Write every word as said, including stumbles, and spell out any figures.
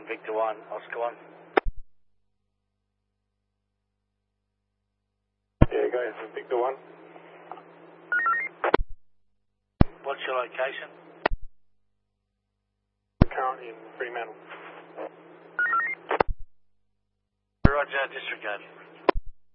one, Victor one, Oscar one. Yeah, go ahead from Victor one. What's your location? Currently in Fremantle. Roger, disregard.